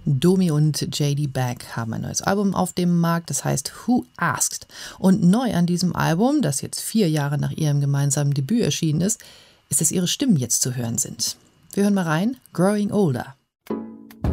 Domi und JD Beck haben ein neues Album auf dem Markt, das heißt Who Asked. Und neu an diesem Album, das jetzt 4 Jahre nach ihrem gemeinsamen Debüt erschienen ist, dass ihre Stimmen jetzt zu hören sind. Wir hören mal rein, Growing Older.